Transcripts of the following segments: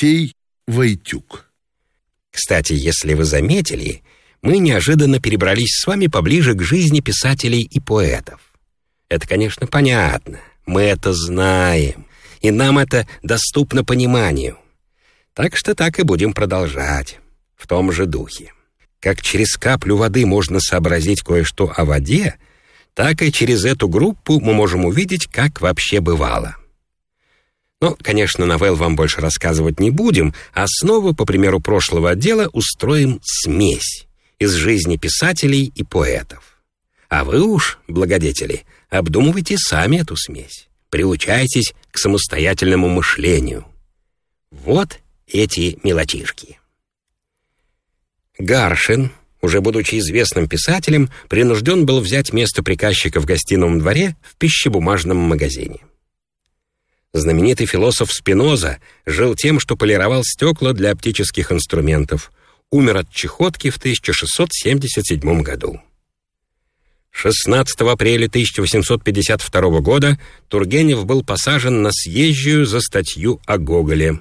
Алексей Войтюк. Кстати, если вы заметили, мы неожиданно перебрались с вами поближе к жизни писателей и поэтов. Это, конечно, понятно. Мы это знаем, и нам это доступно пониманию. Так что так и будем продолжать, в том же духе. Как через каплю воды можно сообразить кое-что о воде, так и через эту группу мы можем увидеть, как вообще бывало. Но, конечно, новелл вам больше рассказывать не будем, а снова, по примеру прошлого отдела, устроим смесь из жизни писателей и поэтов. А вы уж, благодетели, обдумывайте сами эту смесь, приучайтесь к самостоятельному мышлению. Вот эти мелочишки. Гаршин, уже будучи известным писателем, принужден был взять место приказчика в гостином дворе в пищебумажном магазине. Знаменитый философ Спиноза жил тем, что полировал стекла для оптических инструментов. Умер от чехотки в 1677 году. 16 апреля 1852 года Тургенев был посажен на съезжую за статью о Гоголе.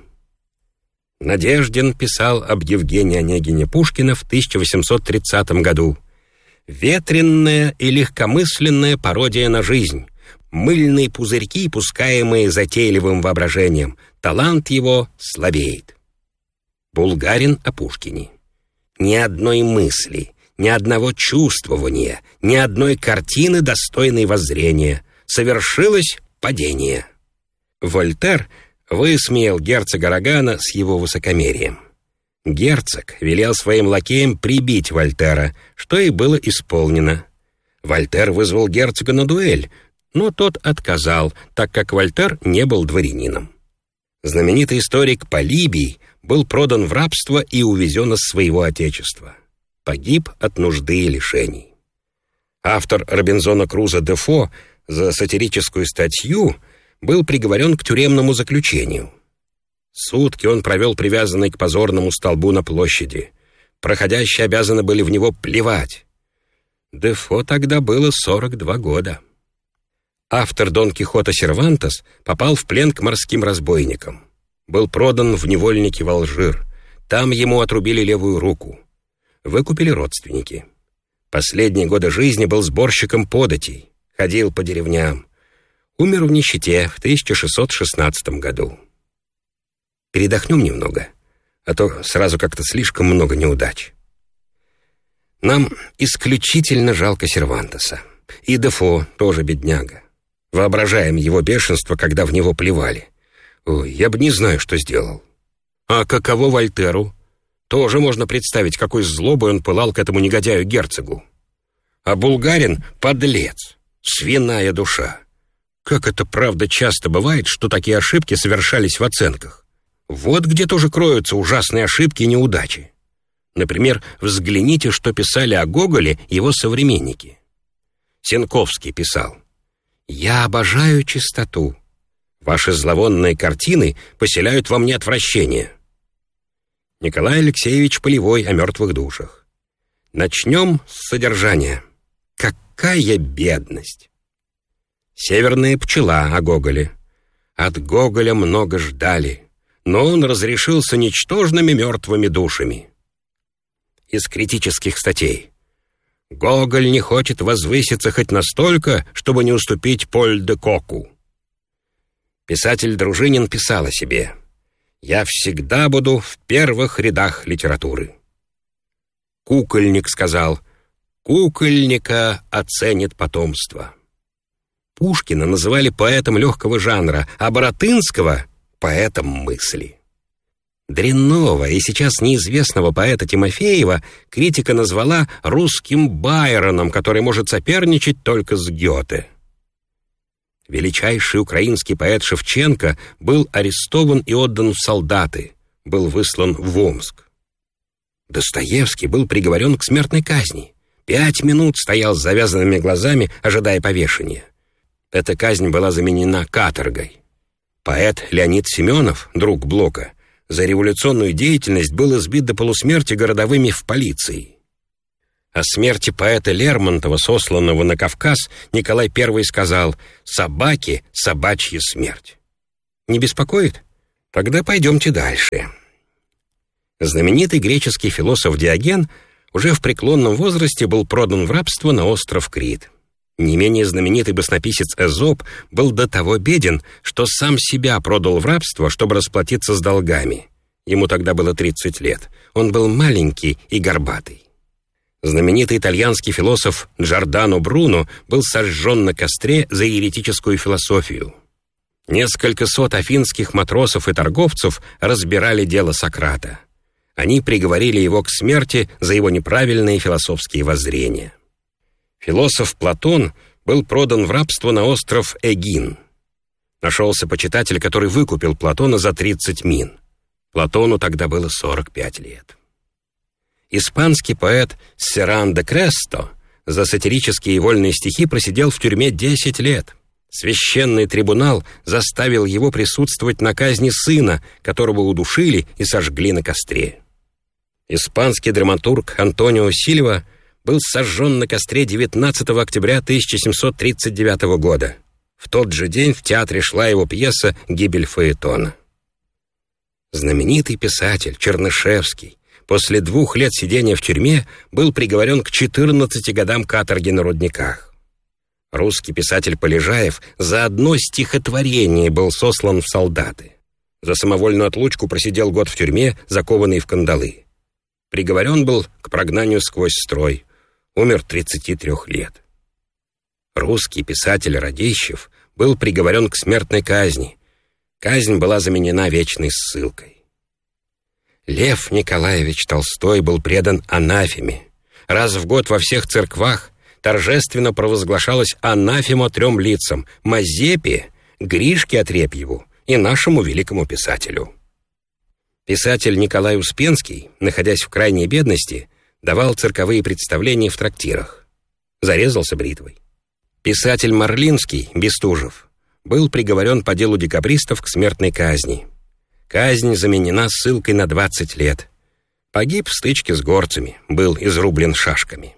Надеждин писал об Евгении Онегине Пушкина в 1830 году. «Ветренная и легкомысленная пародия на жизнь, мыльные пузырьки, пускаемые затейливым воображением, талант его слабеет». Булгарин о Пушкине. Ни одной мысли, ни одного чувствования, ни одной картины, достойной воззрения. Совершилось падение. Вольтер высмеял герцога Рогана с его высокомерием. Герцог велел своим лакеям прибить Вольтера, что и было исполнено. Вольтер вызвал герцога на дуэль, но тот отказал, так как Вольтер не был дворянином. Знаменитый историк Полибий был продан в рабство и увезен из своего отечества. Погиб от нужды и лишений. Автор Робинзона Круза Дефо за сатирическую статью был приговорен к тюремному заключению. Сутки он провел привязанный к позорному столбу на площади. Проходящие обязаны были в него плевать. Дефо тогда было 42 года. Автор Дон Кихота Сервантес попал в плен к морским разбойникам. Был продан в невольники в Алжир. Там ему отрубили левую руку. Выкупили родственники. Последние годы жизни был сборщиком податей. Ходил по деревням. Умер в нищете в 1616 году. Передохнем немного, а то сразу как-то слишком много неудач. Нам исключительно жалко Сервантеса. И Дефо тоже бедняга. Воображаем его бешенство, когда в него плевали. Ой, я бы не знаю, что сделал. А каково Вольтеру? Тоже можно представить, какой злобой он пылал к этому негодяю-герцогу. А Булгарин — подлец, свиная душа. Как это, правда, часто бывает, что такие ошибки совершались в оценках. Вот где тоже кроются ужасные ошибки и неудачи. Например, взгляните, что писали о Гоголе его современники. Сенковский писал: «Я обожаю чистоту. Ваши зловонные картины поселяют во мне отвращение». Николай Алексеевич Полевой о мертвых душах. Начнем с содержания. Какая бедность! Северная пчела о Гоголе. От Гоголя много ждали, но он разрешился ничтожными мертвыми душами. Из критических статей. Гоголь не хочет возвыситься хоть настолько, чтобы не уступить Поль де Коку. Писатель Дружинин писал о себе: «Я всегда буду в первых рядах литературы». Кукольник сказал: «Кукольника оценит потомство». Пушкина называли поэтом легкого жанра, а Баратынского — поэтом мысли. Дрянного и сейчас неизвестного поэта Тимофеева критика назвала русским Байроном, который может соперничать только с Гёте. Величайший украинский поэт Шевченко был арестован и отдан в солдаты, был выслан в Омск. Достоевский был приговорен к смертной казни. 5 минут стоял с завязанными глазами, ожидая повешения. Эта казнь была заменена каторгой. Поэт Леонид Семенов, друг Блока, за революционную деятельность был избит до полусмерти городовыми в полиции. О смерти поэта Лермонтова, сосланного на Кавказ, Николай I сказал: «Собаке собачья смерть». Не беспокоит? Тогда пойдемте дальше. Знаменитый греческий философ Диоген уже в преклонном возрасте был продан в рабство на остров Крит. Не менее знаменитый баснописец Эзоп был до того беден, что сам себя продал в рабство, чтобы расплатиться с долгами. Ему тогда было 30 лет. Он был маленький и горбатый. Знаменитый итальянский философ Джордано Бруно был сожжен на костре за еретическую философию. Несколько сот афинских матросов и торговцев разбирали дело Сократа. Они приговорили его к смерти за его неправильные философские воззрения. Философ Платон был продан в рабство на остров Эгин. Нашелся почитатель, который выкупил Платона за 30 мин. Платону тогда было 45 лет. Испанский поэт Серран де Кресто за сатирические и вольные стихи просидел в тюрьме 10 лет. Священный трибунал заставил его присутствовать на казни сына, которого удушили и сожгли на костре. Испанский драматург Антонио Сильва был сожжен на костре 19 октября 1739 года. В тот же день в театре шла его пьеса «Гибель фаэтона». Знаменитый писатель Чернышевский после 2 лет сидения в тюрьме был приговорен к 14 годам каторги на рудниках. Русский писатель Полежаев за одно стихотворение был сослан в солдаты. За самовольную отлучку просидел год в тюрьме, закованный в кандалы. Приговорен был к прогнанию сквозь строй. Умер 33 лет. Русский писатель Радищев был приговорен к смертной казни. Казнь была заменена вечной ссылкой. Лев Николаевич Толстой был предан анафеме. Раз в год во всех церквах торжественно провозглашалась анафема 3 лицам — Мазепе, Гришке Отрепьеву и нашему великому писателю. Писатель Николай Успенский, находясь в крайней бедности, давал цирковые представления в трактирах. Зарезался бритвой. Писатель Марлинский, Бестужев, был приговорен по делу декабристов к смертной казни. Казнь заменена ссылкой на 20 лет. Погиб в стычке с горцами, был изрублен шашками.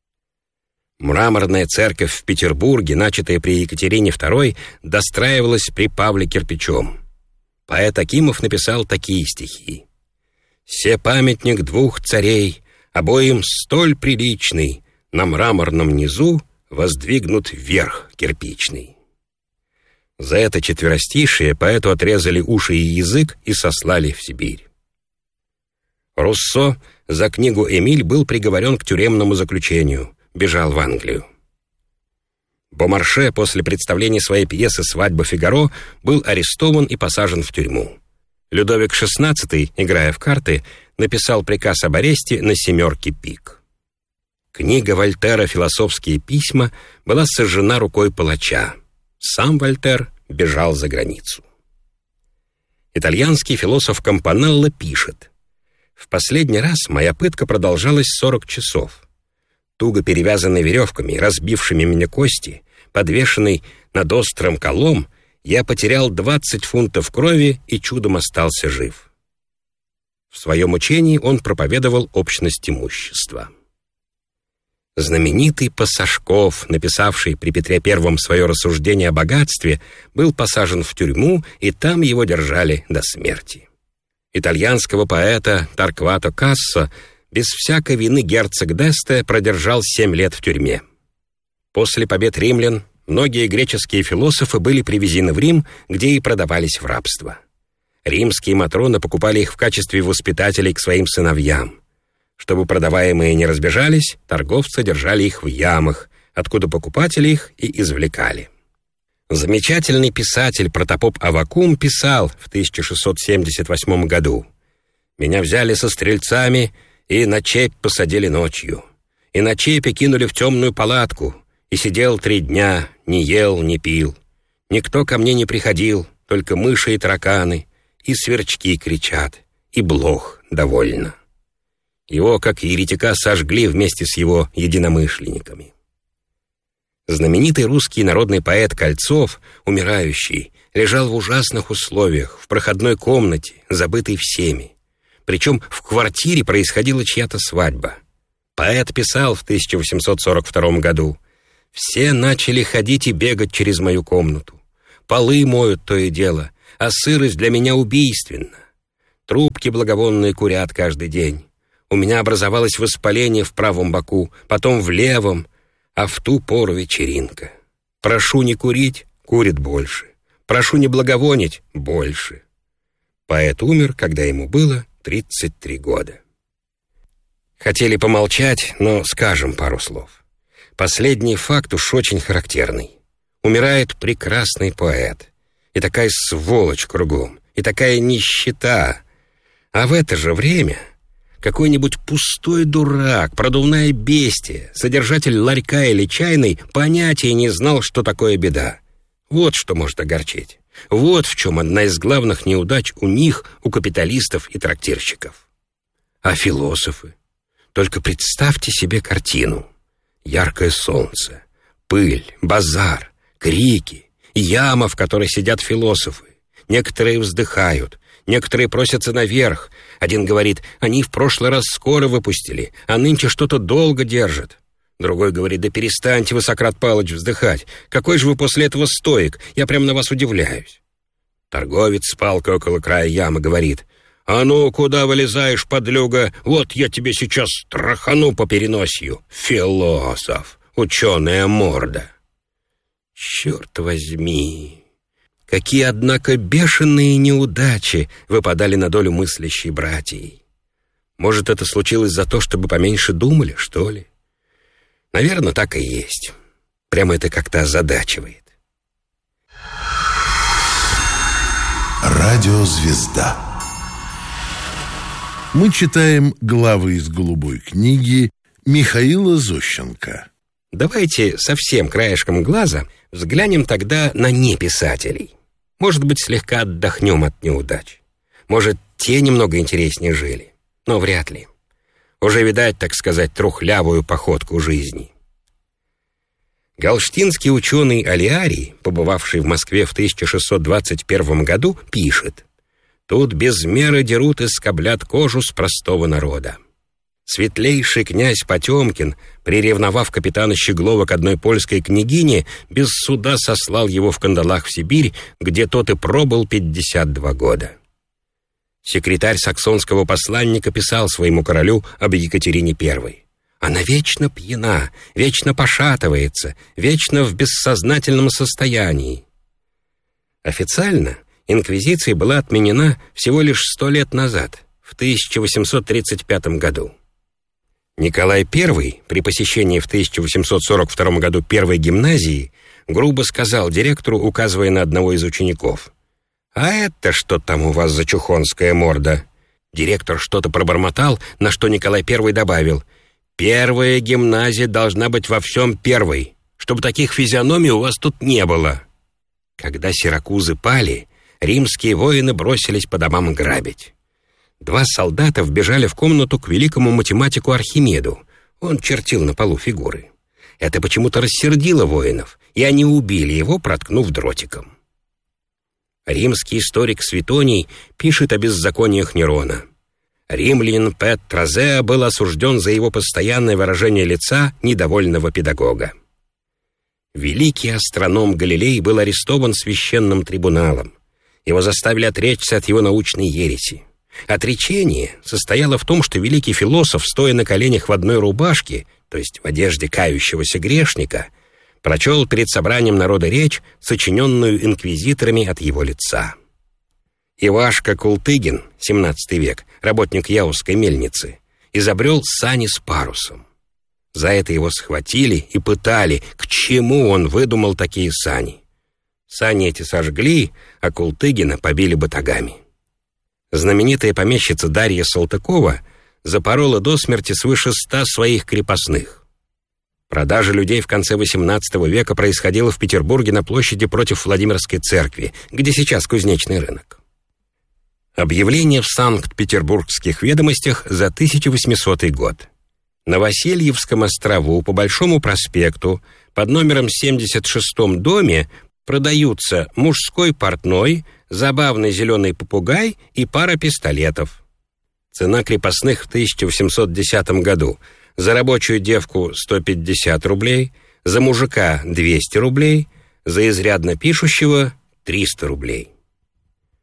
Мраморная церковь в Петербурге, начатая при Екатерине II, достраивалась при Павле кирпичом. Поэт Акимов написал такие стихи: «Се памятник 2 царей, обоим столь приличный, на мраморном низу воздвигнут верх кирпичный». За это четверостишие поэту отрезали уши и язык и сослали в Сибирь. Руссо за книгу «Эмиль» был приговорен к тюремному заключению, бежал в Англию. Бомарше после представления своей пьесы «Свадьба Фигаро» был арестован и посажен в тюрьму. Людовик XVI, играя в карты, написал приказ об аресте на 7 пик. Книга Вольтера «Философские письма» была сожжена рукой палача. Сам Вольтер бежал за границу. Итальянский философ Кампанелло пишет: «В последний раз моя пытка продолжалась 40 часов. Туго перевязанный веревками, разбившими мне кости, подвешенный над острым колом, я потерял 20 фунтов крови и чудом остался жив». В своем учении он проповедовал общность имущества. Знаменитый Пассажков, написавший при Петре I свое рассуждение о богатстве, был посажен в тюрьму, и там его держали до смерти. Итальянского поэта Торквато Кассо без всякой вины герцог d'Este продержал 7 лет в тюрьме. После побед римлян многие греческие философы были привезены в Рим, где и продавались в рабство. Римские матроны покупали их в качестве воспитателей к своим сыновьям. Чтобы продаваемые не разбежались, торговцы держали их в ямах, откуда покупатели их и извлекали. Замечательный писатель протопоп Аввакум писал в 1678 году: «Меня взяли со стрельцами и на цепь посадили ночью, и на цепи кинули в темную палатку, и сидел 3 дня, не ел, не пил. Никто ко мне не приходил, только мыши и тараканы, и сверчки кричат, и блох довольно». Его, как еретика, сожгли вместе с его единомышленниками. Знаменитый русский народный поэт Кольцов, умирающий, лежал в ужасных условиях, в проходной комнате, забытый всеми. Причем в квартире происходила чья-то свадьба. Поэт писал в 1842 году: «Все начали ходить и бегать через мою комнату. Полы моют то и дело, а сырость для меня убийственна. Трубки благовонные курят каждый день. У меня образовалось воспаление в правом боку, потом в левом, а в ту пору вечеринка. Прошу не курить — курит больше. Прошу не благовонить — больше. Поэт умер, когда ему было 33 года. Хотели помолчать, но скажем пару слов. Последний факт уж очень характерный. Умирает прекрасный поэт. И такая сволочь кругом, и такая нищета. А в это же время какой-нибудь пустой дурак, продувная бестия, содержатель ларька или чайной понятия не знал, что такое беда. Вот что может огорчить. Вот в чем одна из главных неудач у них, у капиталистов и трактирщиков. А философы? Только представьте себе картину. Яркое солнце, пыль, базар, крики, яма, в которой сидят философы. Некоторые вздыхают, некоторые просятся наверх. Один говорит: они в прошлый раз скоро выпустили, а нынче что-то долго держат. Другой говорит: да перестаньте вы, Сократ Павлович, вздыхать. Какой же вы после этого стоик? Я прям на вас удивляюсь. Торговец с палкой около края ямы говорит: а ну, куда вылезаешь, подлюга? Вот я тебе сейчас трахану по переносью. Философ, ученая морда. Черт возьми! Какие, однако, бешеные неудачи выпадали на долю мыслящей братьей. Может, это случилось за то, чтобы поменьше думали, что ли? Наверное, так и есть. Прямо это как-то озадачивает. Радиозвезда. Мы читаем главы из «Голубой книги» Михаила Зощенко. Давайте совсем краешком глаза взглянем тогда на неписателей. Может быть, слегка отдохнем от неудач. Может, те немного интереснее жили. Но вряд ли. Уже видать, так сказать, трухлявую походку жизни. Галштинский ученый Алиарий, побывавший в Москве в 1621 году, пишет: «Тут без меры дерут и скоблят кожу с простого народа. Светлейший князь Потемкин, приревновав капитана Щеглова к одной польской княгине, без суда сослал его в кандалах в Сибирь, где тот и пробыл 52 года». Секретарь саксонского посланника писал своему королю об Екатерине I: «Она вечно пьяна, вечно пошатывается, вечно в бессознательном состоянии». Официально инквизиция была отменена всего лишь 100 лет назад, в 1835 году. Николай I при посещении в 1842 году первой гимназии грубо сказал директору, указывая на одного из учеников: «А это что там у вас за чухонская морда?» Директор что-то пробормотал, на что Николай I добавил: «Первая гимназия должна быть во всем первой, чтобы таких физиономий у вас тут не было». Когда Сиракузы пали, римские воины бросились по домам грабить. 2 солдата вбежали в комнату к великому математику Архимеду. Он чертил на полу фигуры. Это почему-то рассердило воинов, и они убили его, проткнув дротиком. Римский историк Светоний пишет о беззакониях Нерона. Римлянин Пет Тразеа был осужден за его постоянное выражение лица недовольного педагога. Великий астроном Галилей был арестован священным трибуналом. Его заставили отречься от его научной ереси. Отречение состояло в том, что великий философ, стоя на коленях в одной рубашке, то есть в одежде кающегося грешника, прочел перед собранием народа речь, сочиненную инквизиторами от его лица. Ивашка Култыгин, 17 век, работник Яузской мельницы, изобрел сани с парусом. За это его схватили и пытали, к чему он выдумал такие сани. Сани эти сожгли, а Култыгина побили батагами. Знаменитая помещица Дарья Салтыкова запорола до смерти свыше 100 своих крепостных. Продажа людей в конце XVIII века происходила в Петербурге на площади против Владимирской церкви, где сейчас Кузнечный рынок. Объявление в Санкт-Петербургских ведомостях за 1800 год. На Васильевском острову по Большому проспекту под номером 76 доме продаются мужской портной, забавный зеленый попугай и пара пистолетов. Цена крепостных в 1810 году: за рабочую девку 150 рублей, за мужика 200 рублей, за изрядно пишущего 300 рублей.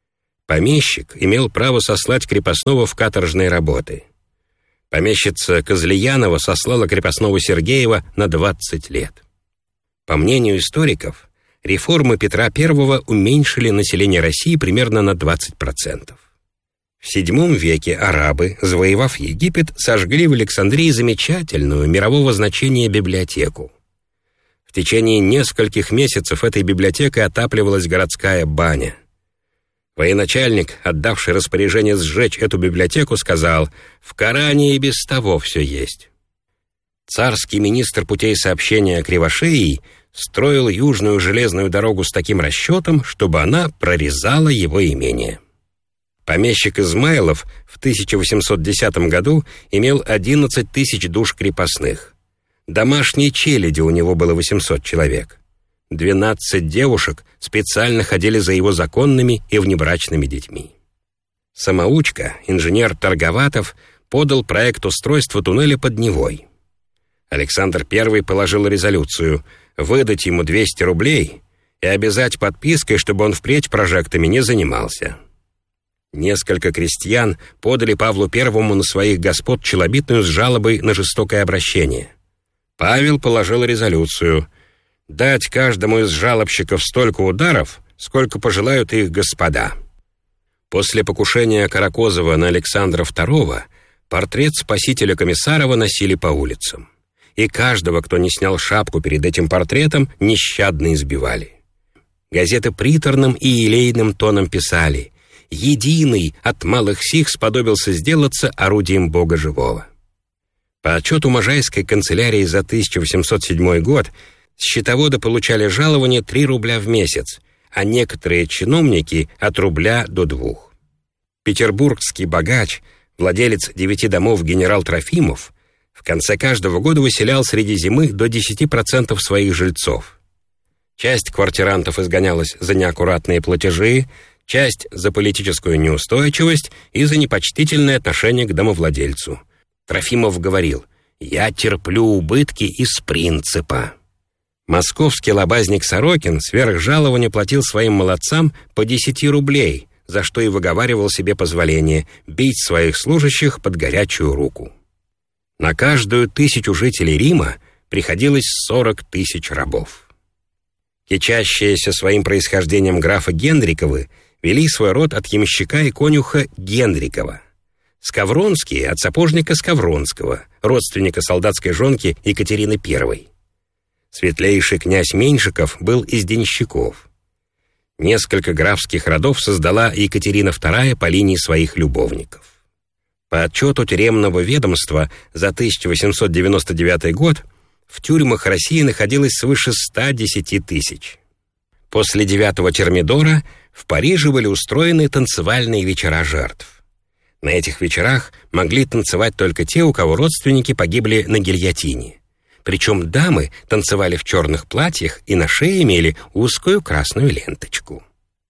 Помещик имел право сослать крепостного в каторжные работы. Помещица Козлеянова сослала крепостного Сергеева на 20 лет. По мнению историков, реформы Петра I уменьшили население России примерно на 20%. В VII веке арабы, завоевав Египет, сожгли в Александрии замечательную мирового значения библиотеку. В течение нескольких месяцев этой библиотекой отапливалась городская баня. Военачальник, отдавший распоряжение сжечь эту библиотеку, сказал: «В Коране и без того все есть». Царский министр путей сообщения Кривошеий строил южную железную дорогу с таким расчетом, чтобы она прорезала его имение. Помещик Измайлов в 1810 году имел 11 тысяч душ крепостных. Домашней челяди у него было 800 человек. 12 девушек специально ходили за его законными и внебрачными детьми. Самоучка, инженер Торговатов, подал проект устройства туннеля под Невой. Александр I положил резолюцию выдать ему 200 рублей и обязать подпиской, чтобы он впредь прожектами не занимался. Несколько крестьян подали Павлу I на своих господ челобитную с жалобой на жестокое обращение. Павел положил резолюцию дать каждому из жалобщиков столько ударов, сколько пожелают их господа. После покушения Каракозова на Александра II портрет спасителя Комиссарова носили по улицам. И каждого, кто не снял шапку перед этим портретом, нещадно избивали. Газеты приторным и елейным тоном писали: «Единый от малых сих сподобился сделаться орудием Бога живого». По отчету Можайской канцелярии за 1807 год счетоводы получали жалование 3 рубля в месяц, а некоторые чиновники от рубля до 2. Петербургский богач, владелец 9 домов генерал Трофимов, в конце каждого года выселял среди зимы до 10% своих жильцов. Часть квартирантов изгонялась за неаккуратные платежи, часть за политическую неустойчивость и за непочтительное отношение к домовладельцу. Трофимов говорил: «Я терплю убытки из принципа». Московский лобазник Сорокин сверх жалования платил своим молодцам по 10 рублей, за что и выговаривал себе позволение бить своих служащих под горячую руку. На каждую 1000 жителей Рима приходилось 40 тысяч рабов. Кичащиеся своим происхождением графы Генриковы вели свой род от ямщика и конюха Генрикова. Скавронские от сапожника Скавронского, родственника солдатской жонки Екатерины I. Светлейший князь Меньшиков был из денщиков. Несколько графских родов создала Екатерина II по линии своих любовников. По отчету тюремного ведомства за 1899 год в тюрьмах России находилось свыше 110 тысяч. После 9-го Термидора в Париже были устроены танцевальные вечера жертв. На этих вечерах могли танцевать только те, у кого родственники погибли на гильотине. Причем дамы танцевали в черных платьях и на шее имели узкую красную ленточку.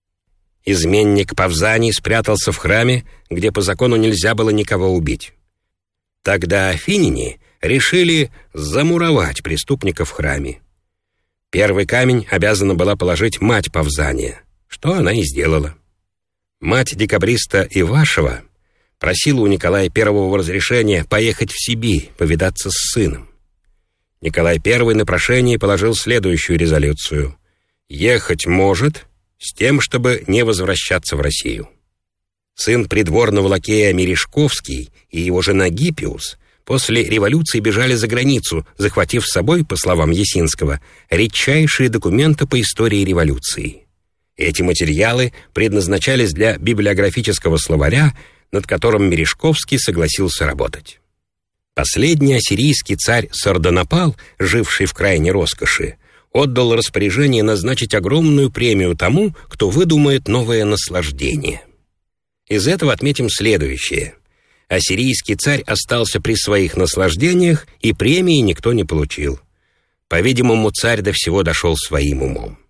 Изменник Павзаний спрятался в храме, где по закону нельзя было никого убить. Тогда афиняне решили замуровать преступника в храме. Первый камень обязана была положить мать Павзания, что она и сделала. Мать декабриста Ивашева просила у Николая I разрешения поехать в Сибирь повидаться с сыном. Николай I на прошение положил следующую резолюцию: «Ехать может, с тем, чтобы не возвращаться в Россию». Сын придворного лакея Мережковский и его жена Гиппиус после революции бежали за границу, захватив с собой, по словам Ясинского, редчайшие документы по истории революции. Эти материалы предназначались для библиографического словаря, над которым Мережковский согласился работать. Последний ассирийский царь Сардонапал, живший в крайней роскоши, отдал распоряжение назначить огромную премию тому, кто выдумает новое наслаждение. Из этого отметим следующее. Ассирийский царь остался при своих наслаждениях, и премии никто не получил. По-видимому, царь до всего дошел своим умом.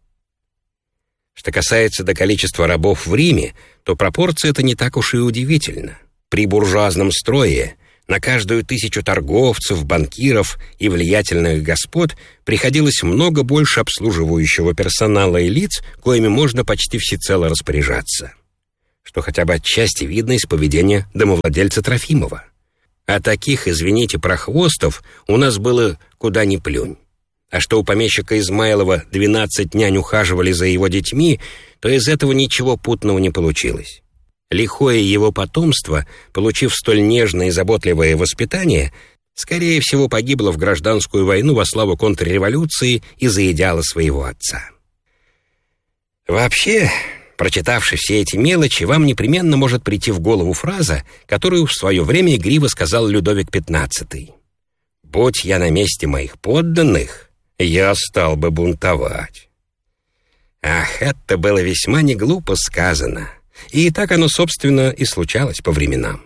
Что касается до количества рабов в Риме, то пропорция это не так уж и удивительна. При буржуазном строе на каждую 1000 торговцев, банкиров и влиятельных господ приходилось много больше обслуживающего персонала и лиц, коими можно почти всецело распоряжаться. что хотя бы отчасти видно из поведения домовладельца Трофимова. А таких, извините, прохвостов у нас было куда ни плюнь. А что у помещика Измайлова 12 нянь ухаживали за его детьми, то из этого ничего путного не получилось. Лихое его потомство, получив столь нежное и заботливое воспитание, скорее всего погибло в гражданскую войну во славу контрреволюции и за идеалы своего отца. Вообще, прочитавши все эти мелочи, вам непременно может прийти в голову фраза, которую в свое время игриво сказал Людовик XV. «Будь я на месте моих подданных, я стал бы бунтовать». Ах, это было весьма неглупо сказано. И так оно, собственно, и случалось по временам.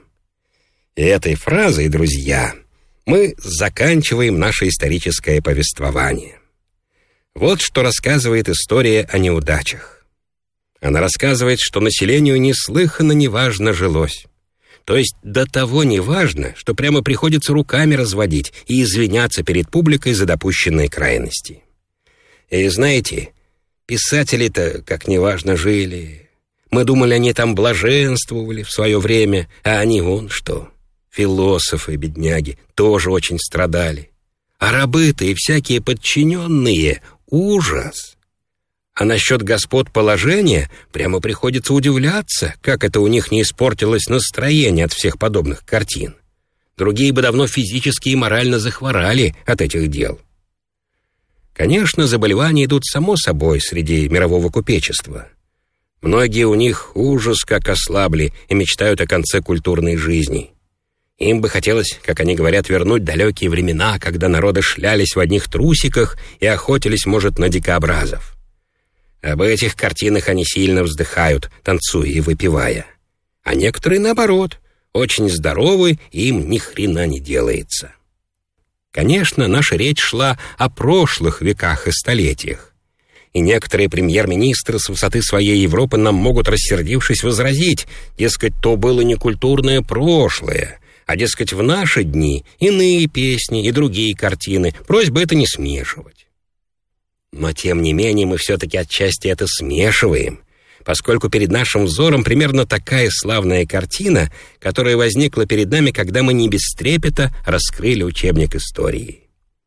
И этой фразой, друзья, мы заканчиваем наше историческое повествование. Вот что рассказывает история о неудачах. Она рассказывает, что населению неслыханно неважно жилось. То есть до того неважно, что прямо приходится руками разводить и извиняться перед публикой за допущенные крайности. И знаете, писатели-то как неважно жили. Мы думали, они там блаженствовали в свое время, а они вон что. Философы, бедняги, тоже очень страдали. А рабы-то и всякие подчиненные — ужас. А насчет господ положения прямо приходится удивляться, как это у них не испортилось настроение от всех подобных картин. Другие бы давно физически и морально захворали от этих дел. Конечно, заболевания идут само собой среди мирового купечества. Многие у них ужас как ослабли и мечтают о конце культурной жизни. Им бы хотелось, как они говорят, вернуть далекие времена, когда народы шлялись в одних трусиках и охотились, может, на дикообразов. Об этих картинах они сильно вздыхают, танцуя и выпивая. А некоторые, наоборот, очень здоровы, и им ни хрена не делается. Конечно, наша речь шла о прошлых веках и столетиях. И некоторые премьер-министры с высоты своей Европы нам могут, рассердившись, возразить, дескать, то было не культурное прошлое, а, дескать, в наши дни иные песни и другие картины, просьба это не смешивать. Но, тем не менее, мы все-таки отчасти это смешиваем, поскольку перед нашим взором примерно такая славная картина, которая возникла перед нами, когда мы не без трепета раскрыли учебник истории.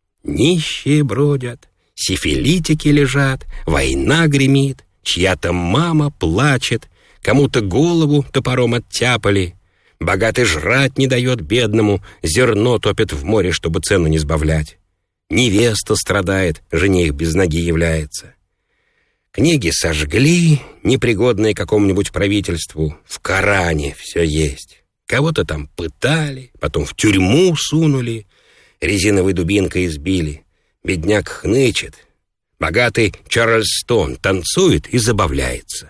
Нищие бродят, сифилитики лежат, война гремит, чья-то мама плачет, кому-то голову топором оттяпали, богатый жрать не дает бедному, зерно топит в море, чтобы цену не сбавлять. Невеста страдает, жених без ноги является. Книги сожгли, непригодные какому-нибудь правительству, в Коране все есть. Кого-то там пытали, потом в тюрьму сунули, резиновой дубинкой избили. Бедняк хнычет, богатый Чарльстон танцует и забавляется.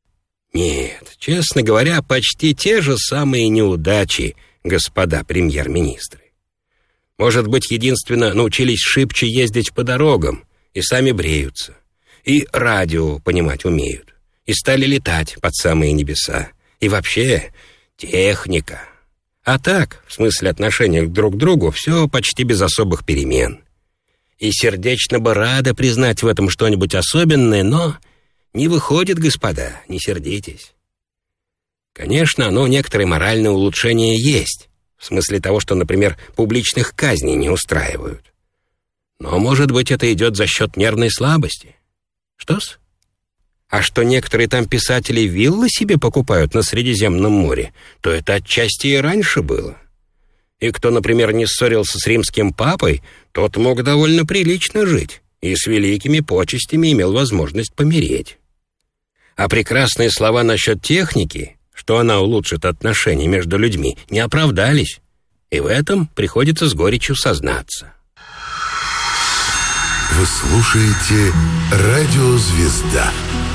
Нет, честно говоря, почти те же самые неудачи, господа премьер-министры. Может быть, единственно научились шибче ездить по дорогам и сами бреются, и радио понимать умеют, и стали летать под самые небеса, и вообще техника. А так, в смысле отношения друг к другу, все почти без особых перемен. И сердечно бы рада признать в этом что-нибудь особенное, но не выходит, господа, не сердитесь. Конечно, некоторые моральные улучшения есть, в смысле того, что, например, публичных казней не устраивают. Но, может быть, это идет за счет нервной слабости. Что-с? А что некоторые там писатели виллы себе покупают на Средиземном море, то это отчасти и раньше было. И кто, например, не ссорился с римским папой, тот мог довольно прилично жить и с великими почестями имел возможность помереть. А прекрасные слова насчет техники, что она улучшит отношения между людьми, не оправдались, и в этом приходится с горечью сознаться. Вы слушаете «Радио Звезда».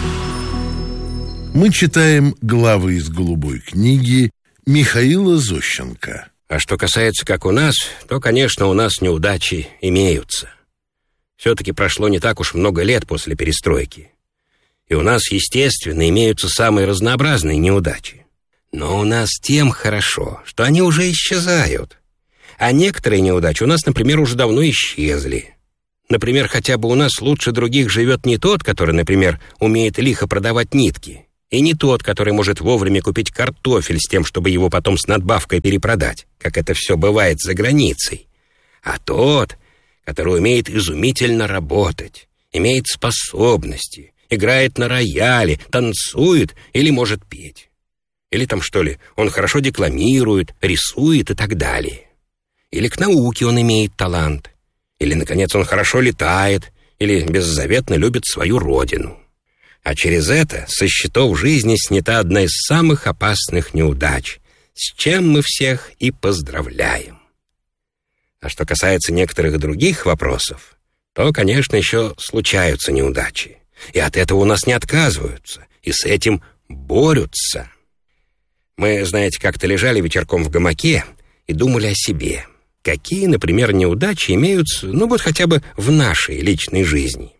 Мы читаем главы из «Голубой книги» Михаила Зощенко. А что касается как у нас, то, конечно, у нас неудачи имеются. Все-таки прошло не так уж много лет после перестройки. И у нас, естественно, имеются самые разнообразные неудачи. Но у нас тем хорошо, что они уже исчезают. А некоторые неудачи у нас, например, уже давно исчезли. Например, хотя бы у нас лучше других живет не тот, который, например, умеет лихо продавать нитки, И не тот, который может вовремя купить картофель с тем, чтобы его потом с надбавкой перепродать, как это все бывает за границей, а тот, который умеет изумительно работать, имеет способности, играет на рояле, танцует или может петь. Или там, что ли, он хорошо декламирует, рисует и так далее. Или к науке он имеет талант. Или, наконец, он хорошо летает, или беззаветно любит свою родину. А через это со счетов жизни снята одна из самых опасных неудач, с чем мы всех и поздравляем. А что касается некоторых других вопросов, то, конечно, еще случаются неудачи. И от этого у нас не отказываются, и с этим борются. Мы, знаете, как-то лежали вечерком в гамаке и думали о себе. Какие, например, неудачи имеются, вот хотя бы в нашей личной жизни.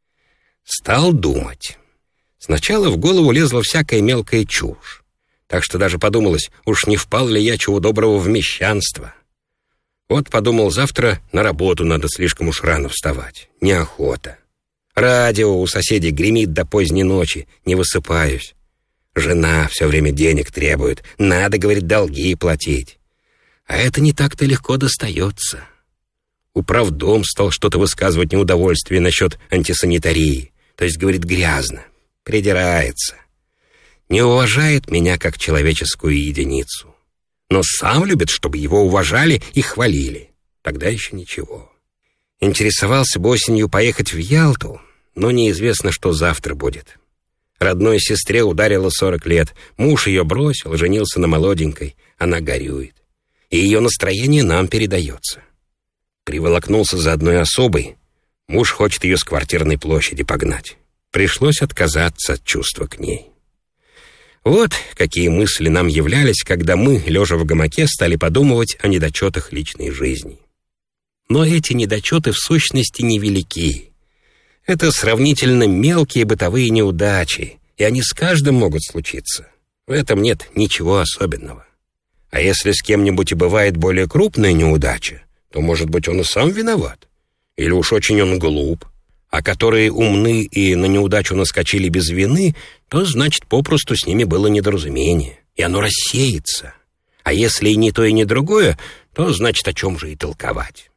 Стал думать. Сначала в голову лезла всякая мелкая чушь. Так что даже подумалось, уж не впал ли я чего доброго в мещанство. Вот подумал, завтра на работу надо слишком уж рано вставать. Неохота. Радио у соседей гремит до поздней ночи, не высыпаюсь. Жена все время денег требует, надо, говорит, долги платить. А это не так-то легко достается. Управдом стал что-то высказывать неудовольствие насчет антисанитарии. То есть, говорит, грязно, придирается. Не уважает меня как человеческую единицу. Но сам любит, чтобы его уважали и хвалили. Тогда еще ничего. Интересовался бы осенью поехать в Ялту, но неизвестно, что завтра будет. Родной сестре ударило 40 лет. Муж ее бросил, женился на молоденькой. Она горюет. И ее настроение нам передается. Приволокнулся за одной особой. Муж хочет ее с квартирной площади погнать. Пришлось отказаться от чувства к ней. Вот какие мысли нам являлись, когда мы, лежа в гамаке, стали подумывать о недочетах личной жизни. Но эти недочеты в сущности невелики. Это сравнительно мелкие бытовые неудачи, и они с каждым могут случиться. В этом нет ничего особенного. А если с кем-нибудь и бывает более крупная неудача, то, может быть, он и сам виноват. Или уж очень он глуп. А которые умны и на неудачу наскочили без вины, то, значит, попросту с ними было недоразумение, и оно рассеется. А если и не то, и не другое, то, значит, о чем же и толковать.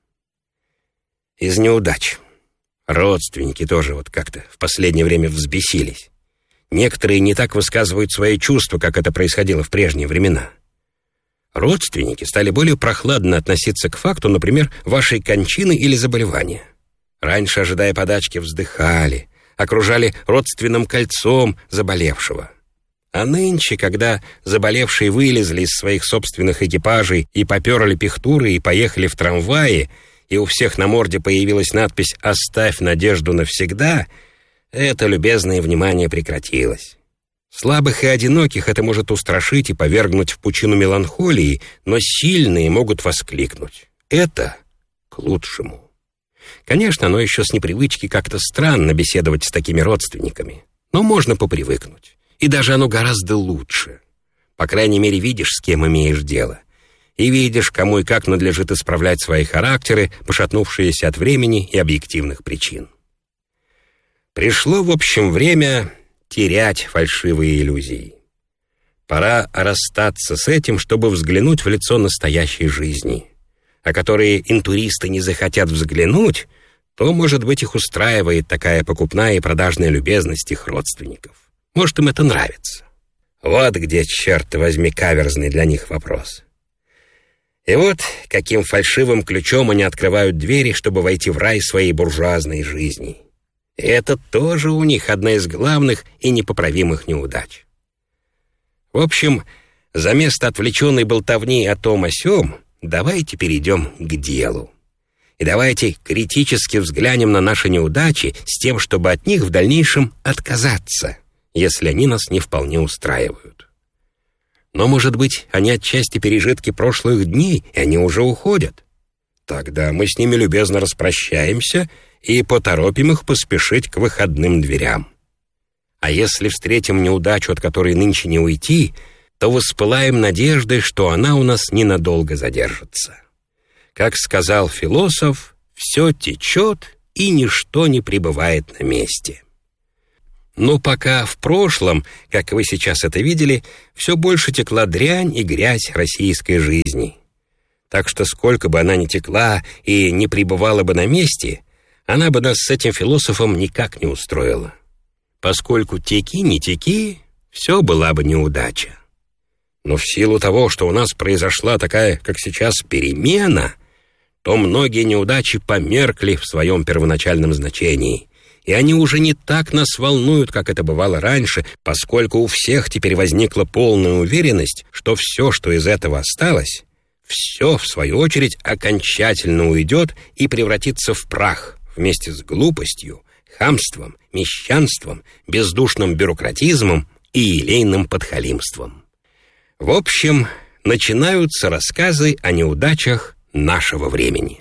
Из неудач. Родственники тоже вот как-то в последнее время взбесились. Некоторые не так высказывают свои чувства, как это происходило в прежние времена. Родственники стали более прохладно относиться к факту, например, вашей кончины или заболевания. Раньше, ожидая подачки, вздыхали, окружали родственным кольцом заболевшего. А нынче, когда заболевшие вылезли из своих собственных экипажей и поперли пихтуры и поехали в трамвае, и у всех на морде появилась надпись «Оставь надежду навсегда», это любезное внимание прекратилось. Слабых и одиноких это может устрашить и повергнуть в пучину меланхолии, но сильные могут воскликнуть. Это к лучшему. Конечно, оно еще с непривычки как-то странно беседовать с такими родственниками, но можно попривыкнуть. И даже оно гораздо лучше. По крайней мере, видишь, с кем имеешь дело. И видишь, кому и как надлежит исправлять свои характеры, пошатнувшиеся от времени и объективных причин. Пришло, в общем, время терять фальшивые иллюзии. Пора расстаться с этим, чтобы взглянуть в лицо настоящей жизни. А которые интуристы не захотят взглянуть, то, может быть, их устраивает такая покупная и продажная любезность их родственников. Может, им это нравится. Вот где, черт возьми, каверзный для них вопрос. И вот каким фальшивым ключом они открывают двери, чтобы войти в рай своей буржуазной жизни. И это тоже у них одна из главных и непоправимых неудач. В общем, за место отвлеченной болтовни о том о сём давайте перейдем к делу. И давайте критически взглянем на наши неудачи с тем, чтобы от них в дальнейшем отказаться, если они нас не вполне устраивают. Но, может быть, они отчасти пережитки прошлых дней, и они уже уходят. Тогда мы с ними любезно распрощаемся и поторопим их поспешить к выходным дверям. А если встретим неудачу, от которой нынче не уйти, то воспылаем надеждой, что она у нас ненадолго задержится. Как сказал философ, все течет, и ничто не пребывает на месте. Но пока в прошлом, как вы сейчас это видели, все больше текла дрянь и грязь российской жизни. Так что сколько бы она ни текла и не пребывала бы на месте, она бы нас с этим философом никак не устроила. Поскольку теки не теки, все была бы неудача. Но в силу того, что у нас произошла такая, как сейчас, перемена, то многие неудачи померкли в своем первоначальном значении. И они уже не так нас волнуют, как это бывало раньше, поскольку у всех теперь возникла полная уверенность, что все, что из этого осталось, все, в свою очередь, окончательно уйдет и превратится в прах вместе с глупостью, хамством, мещанством, бездушным бюрократизмом и елейным подхалимством. В общем, начинаются рассказы о неудачах нашего времени.